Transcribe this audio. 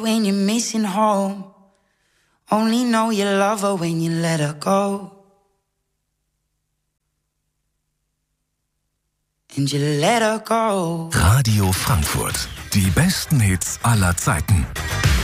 When you're missing home, only know you love her when you let her go. And you let her go. Radio Frankfurt. Die besten Hits aller Zeiten.